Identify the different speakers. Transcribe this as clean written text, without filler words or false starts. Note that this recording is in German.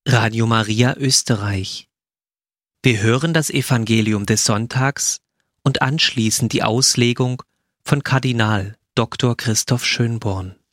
Speaker 1: Radio Maria Österreich. Wir hören das Evangelium des Sonntags und anschließend die Auslegung von Kardinal Dr. Christoph Schönborn.